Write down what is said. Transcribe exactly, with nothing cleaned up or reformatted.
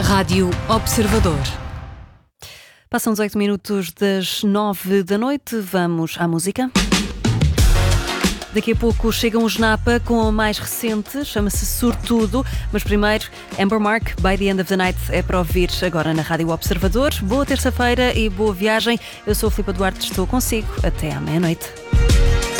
Rádio Observador. Passam dezoito minutos das nove da noite. Vamos à música. Daqui a pouco chegam os Napa com a mais recente, chama-se Sortudo. Mas primeiro, Amber Mark, By the End of the Night, é para ouvir agora na Rádio Observador. Boa terça-feira e boa viagem. Eu sou a Filipa Duarte, estou consigo até à meia-noite.